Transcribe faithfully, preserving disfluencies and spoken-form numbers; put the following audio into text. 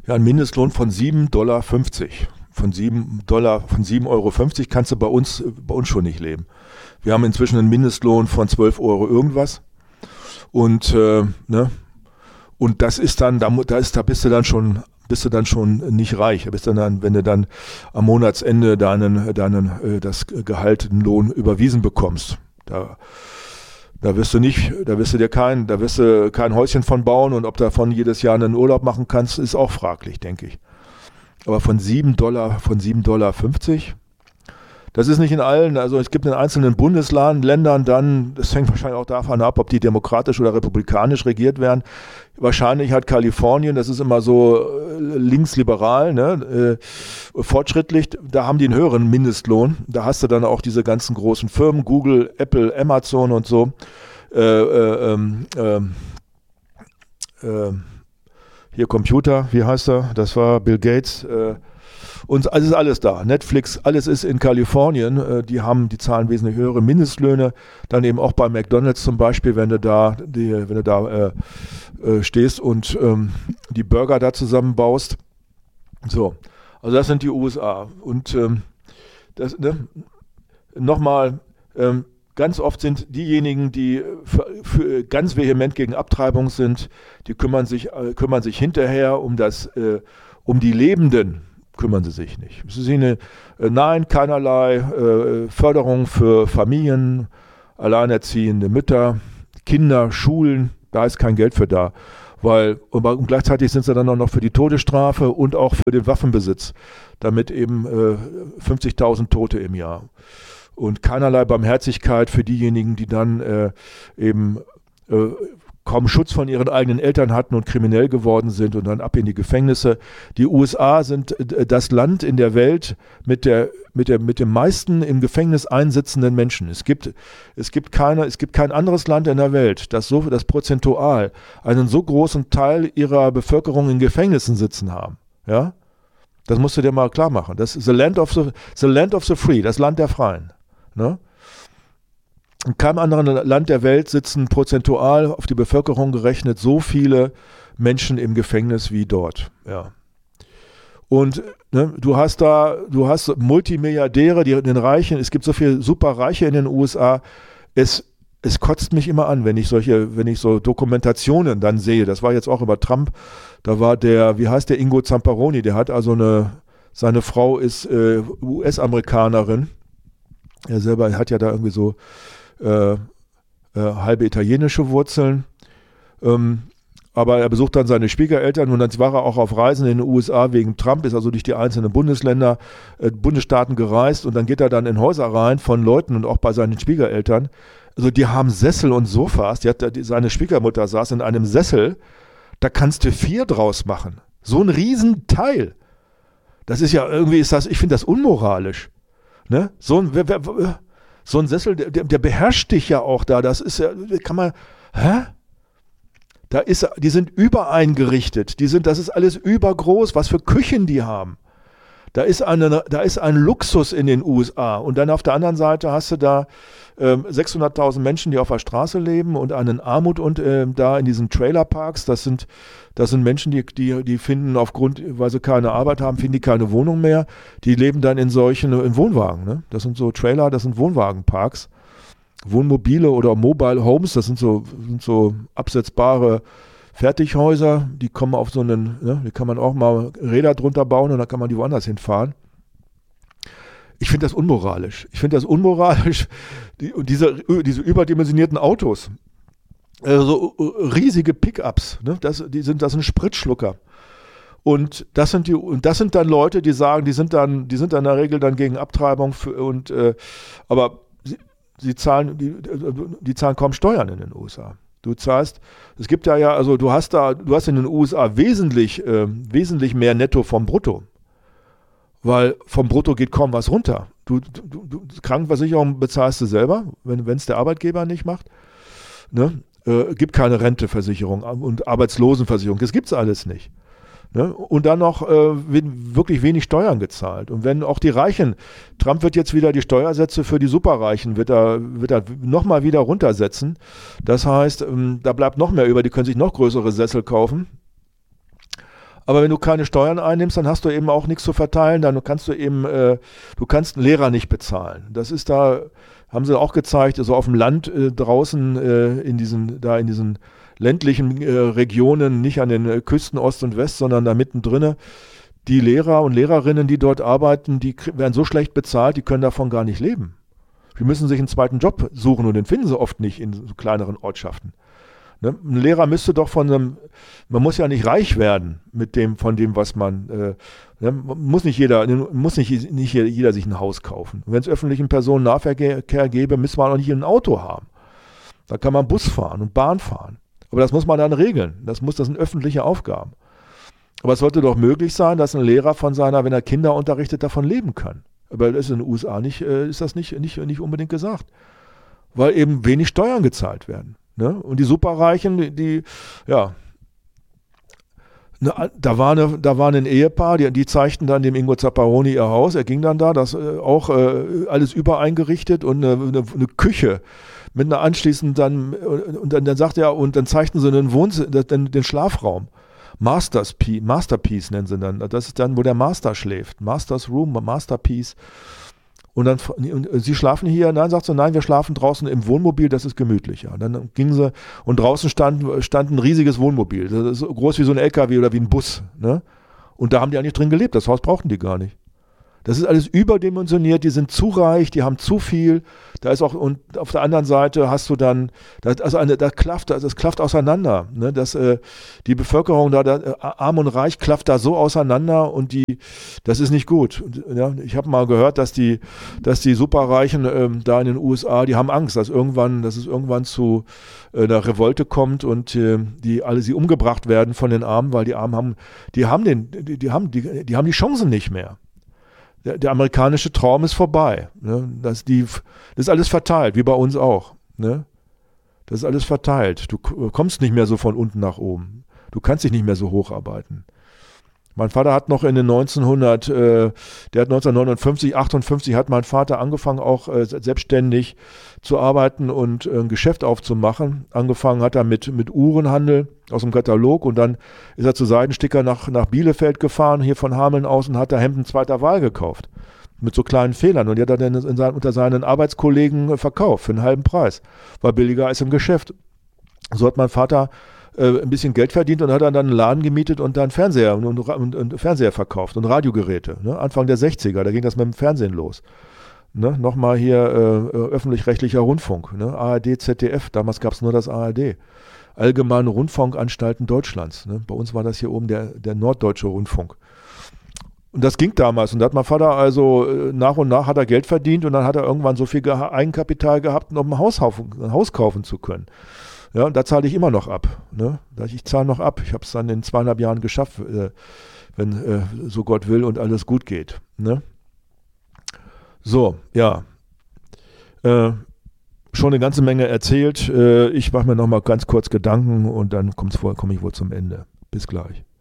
Ja, ein Mindestlohn von sieben Dollar fünfzig. Von sieben Dollar, von sieben Euro fünfzig kannst du bei uns, bei uns schon nicht leben. Wir haben inzwischen einen Mindestlohn von zwölf Euro irgendwas. Und, äh, ne? Und das ist dann, da, da ist, da bist du dann schon, bist du dann schon nicht reich. Da bist du dann, wenn du dann am Monatsende deinen, deinen, äh, das Gehalt, den Lohn überwiesen bekommst. Da, Da wirst du nicht, da wirst du dir kein, da wirst du kein Häuschen von bauen, und ob du davon jedes Jahr einen Urlaub machen kannst, ist auch fraglich, denke ich. Aber von sieben Dollar, von sieben Dollar fünfzig, das ist nicht in allen, also es gibt in einzelnen Bundesländern dann, das hängt wahrscheinlich auch davon ab, ob die demokratisch oder republikanisch regiert werden. Wahrscheinlich hat Kalifornien, das ist immer so äh, linksliberal, ne, äh, fortschrittlich, da haben die einen höheren Mindestlohn. Da hast du dann auch diese ganzen großen Firmen, Google, Apple, Amazon und so. Äh, äh, ähm, äh, äh, hier Computer, wie heißt er? Das war Bill Gates. Äh, Und es ist alles da. Netflix, alles ist in Kalifornien. Äh, die haben, die zahlen wesentlich höhere Mindestlöhne. Dann eben auch bei McDonald's zum Beispiel, wenn du da, die, wenn du da äh, äh, stehst und ähm, die Burger da zusammenbaust. So, also das sind die U S A. Und ähm, das, ne, nochmal, ähm, ganz oft sind diejenigen, die für, für ganz vehement gegen Abtreibung sind, die kümmern sich, äh, kümmern sich hinterher um das, äh, um die Lebenden. Kümmern sie sich nicht. Es ist eine, äh, nein, keinerlei äh, Förderung für Familien, alleinerziehende Mütter, Kinder, Schulen, da ist kein Geld für da. Weil, und, und gleichzeitig sind sie dann auch noch für die Todesstrafe und auch für den Waffenbesitz, damit eben äh, fünfzigtausend Tote im Jahr. Und keinerlei Barmherzigkeit für diejenigen, die dann äh, eben äh, kaum Schutz von ihren eigenen Eltern hatten und kriminell geworden sind und dann ab in die Gefängnisse. Die U S A sind das Land in der Welt mit der, mit der, mit dem meisten im Gefängnis einsitzenden Menschen. Es gibt, es gibt keine, es gibt kein anderes Land in der Welt, das so, das prozentual einen so großen Teil ihrer Bevölkerung in Gefängnissen sitzen haben. Ja? Das musst du dir mal klar machen. Das ist the land of the, the land of the free, das Land der Freien. Ne? In keinem anderen Land der Welt sitzen prozentual auf die Bevölkerung gerechnet so viele Menschen im Gefängnis wie dort. Ja. Und ne, du hast da, du hast Multimilliardäre, die den Reichen, es gibt so viele Superreiche in den U S A. Es, es kotzt mich immer an, wenn ich solche, wenn ich so Dokumentationen dann sehe. Das war jetzt auch über Trump. Da war der, wie heißt der, Ingo Zamparoni, der hat also eine, seine Frau ist äh, U S-Amerikanerin. Er selber hat ja da irgendwie so Äh, äh, halbe italienische Wurzeln, ähm, aber er besucht dann seine Schwiegereltern und dann war er auch auf Reisen in den U S A wegen Trump, ist also durch die einzelnen Bundesländer, äh, Bundesstaaten gereist und dann geht er dann in Häuser rein von Leuten und auch bei seinen Schwiegereltern. Also die haben Sessel und Sofas, die hat, die, seine Schwiegermutter saß in einem Sessel, da kannst du vier draus machen. So ein Riesenteil. Das ist ja irgendwie, ist das, ich finde das unmoralisch. Ne? So ein, wer, wer, So ein Sessel, der, der beherrscht dich ja auch da. Das ist ja, kann man, hä? Da ist, die sind übereingerichtet. Die sind, das ist alles übergroß, was für Küchen die haben. Da ist, eine, da ist ein Luxus in den U S A. Und dann auf der anderen Seite hast du da ähm, sechshunderttausend Menschen, die auf der Straße leben und einen Armut und äh, da in diesen Trailerparks. Das sind, das sind Menschen, die, die, die finden aufgrund, weil sie keine Arbeit haben, finden die keine Wohnung mehr. Die leben dann in solchen, in Wohnwagen. Ne? Das sind so Trailer, das sind Wohnwagenparks. Wohnmobile oder Mobile Homes, das sind so, sind so absetzbare Fertighäuser, die kommen auf so einen, ne, die kann man auch mal Räder drunter bauen und dann kann man die woanders hinfahren. Ich finde das unmoralisch. Ich finde das unmoralisch. Die, und diese, diese überdimensionierten Autos, äh, so riesige Pickups, ne, das, die sind, das sind Spritschlucker. Und das sind die, und das sind dann Leute, die sagen, die sind dann, die sind dann in der Regel dann gegen Abtreibung für, und äh, aber sie, sie zahlen, die, die zahlen kaum Steuern in den U S A. Du zahlst, es gibt ja ja, also du hast da, du hast in den U S A wesentlich, äh, wesentlich mehr Netto vom Brutto. Weil vom Brutto geht kaum was runter. Du, du, du Krankenversicherung bezahlst du selber, wenn es der Arbeitgeber nicht macht. Ne? Äh, gibt keine Renteversicherung und Arbeitslosenversicherung. Das gibt es alles nicht. Ne? Und dann noch äh, wirklich wenig Steuern gezahlt. Und wenn auch die Reichen, Trump wird jetzt wieder die Steuersätze für die Superreichen, wird er, wird er nochmal wieder runtersetzen. Das heißt, ähm, da bleibt noch mehr über, die können sich noch größere Sessel kaufen. Aber wenn du keine Steuern einnimmst, dann hast du eben auch nichts zu verteilen, dann kannst du eben, äh, du kannst einen Lehrer nicht bezahlen. Das ist da, haben sie auch gezeigt, so auf dem Land äh, draußen äh, in diesen, da in diesen ländlichen äh, Regionen, nicht an den äh, Küsten Ost und West, sondern da mittendrin, die Lehrer und Lehrerinnen, die dort arbeiten, die werden so schlecht bezahlt, die können davon gar nicht leben. Die müssen sich einen zweiten Job suchen und den finden sie oft nicht in so kleineren Ortschaften. Ne? Ein Lehrer müsste doch von einem, man muss ja nicht reich werden mit dem, von dem, was man, äh, ne? muss nicht jeder, muss nicht, nicht jeder sich ein Haus kaufen. Wenn es öffentlichen Personennahverkehr gäbe, müsste man auch nicht ein Auto haben. Da kann man Bus fahren und Bahn fahren. Aber das muss man dann regeln. Das muss, das sind öffentliche Aufgaben. Aber es sollte doch möglich sein, dass ein Lehrer von seiner, wenn er Kinder unterrichtet, davon leben kann. Aber das ist in den U S A nicht, äh, ist das nicht, nicht, nicht unbedingt gesagt. Weil eben wenig Steuern gezahlt werden. Ne? Und die Superreichen, die, die ja, ne, da war, eine, da war ein Ehepaar, die, die zeigten dann dem Ingo Zapparoni ihr Haus. Er ging dann da, das äh, auch äh, alles übereingerichtet und eine, eine, eine Küche mit einer anschließend dann, und dann, dann sagt er, und dann zeigten sie einen Wohns-, den, den Schlafraum. Masterpiece, Masterpiece nennen sie dann. Das ist dann, wo der Master schläft. Master's Room, Masterpiece. Und dann, und sie schlafen hier, nein, sagt sie, nein, wir schlafen draußen im Wohnmobil, das ist gemütlicher. Dann gingen sie, und draußen stand, stand ein riesiges Wohnmobil, das ist so groß wie so ein L K W oder wie ein Bus. Ne? Und da haben die eigentlich drin gelebt, das Haus brauchten die gar nicht. Das ist alles überdimensioniert, die sind zu reich, die haben zu viel. Da ist auch, und auf der anderen Seite hast du dann, das, also eine, da klafft, also das klafft auseinander. Ne? Das, äh, die Bevölkerung da, da, arm und reich, klafft da so auseinander und die, das ist nicht gut. Und, ja, ich habe mal gehört, dass die, dass die Superreichen ähm, da in den U S A, die haben Angst, dass irgendwann, dass es irgendwann zu äh, einer Revolte kommt und äh, die alle sie umgebracht werden von den Armen, weil die Armen haben, die haben den, die, die haben die, die haben die Chancen nicht mehr. Der, der amerikanische Traum ist vorbei. Ne? Das, die, das ist alles verteilt, wie bei uns auch. Ne? Das ist alles verteilt. Du kommst nicht mehr so von unten nach oben. Du kannst dich nicht mehr so hocharbeiten. Mein Vater hat noch in den neunzehnhundert, äh, der hat neunzehnhundertneunundfünfzig, achtundfünfzig hat mein Vater angefangen, auch äh, selbstständig zu arbeiten und äh, ein Geschäft aufzumachen. Angefangen hat er mit, mit Uhrenhandel aus dem Katalog und dann ist er zu Seidensticker nach, nach Bielefeld gefahren, hier von Hameln aus, und hat da Hemden zweiter Wahl gekauft. Mit so kleinen Fehlern. Und die hat er dann in sein, unter seinen Arbeitskollegen verkauft für einen halben Preis. War billiger als im Geschäft. So hat mein Vater äh, ein bisschen Geld verdient und hat dann einen Laden gemietet und dann Fernseher und, und, und Fernseher verkauft und Radiogeräte. Ne? Anfang der sechziger, da ging das mit dem Fernsehen los. Ne? Nochmal hier äh, öffentlich-rechtlicher Rundfunk, ne? A R D, Z D F, damals gab es nur das A R D. Allgemeine Rundfunkanstalten Deutschlands. Ne? Bei uns war das hier oben der, der norddeutsche Rundfunk. Und das ging damals. Und da hat mein Vater also äh, nach und nach hat er Geld verdient und dann hat er irgendwann so viel Ge- Eigenkapital gehabt, um ein Haus, ein Haus kaufen zu können. Ja, und da zahle ich immer noch ab. Ne? Ich zahle noch ab. Ich habe es dann in zweieinhalb Jahren geschafft, äh, wenn äh, so Gott will und alles gut geht. Ne? So, ja. Äh, schon eine ganze Menge erzählt. Äh, ich mache mir noch mal ganz kurz Gedanken und dann komme ich wohl zum Ende. Bis gleich.